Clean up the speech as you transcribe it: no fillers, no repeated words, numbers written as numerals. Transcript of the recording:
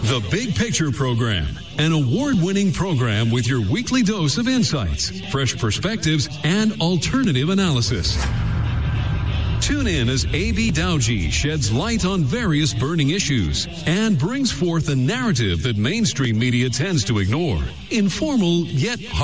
The Big Picture Program, an award-winning program with your weekly dose of insights, fresh perspectives, and alternative analysis. Tune in as A.B. Dowgie sheds light on various burning issues and brings forth a narrative that mainstream media tends to ignore. Informal yet